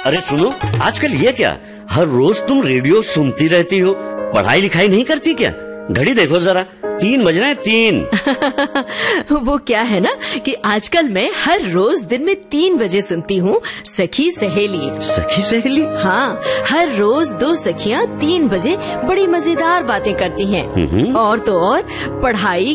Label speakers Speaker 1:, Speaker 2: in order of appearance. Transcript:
Speaker 1: अरे सुनो, आजकल ये क्या, हर रोज तुम रेडियो सुनती रहती हो, पढ़ाई लिखाई नहीं करती क्या? घड़ी देखो जरा, 3 बज रहे हैं, 3।
Speaker 2: वो क्या है ना कि आजकल मैं हर रोज दिन में 3 बजे सुनती हूँ सखी सहेली।
Speaker 1: सखी सहेली?
Speaker 2: हाँ, हर रोज 2 सखियाँ 3 बजे बड़ी मजेदार बातें करती हैं। और तो और पढ़ाई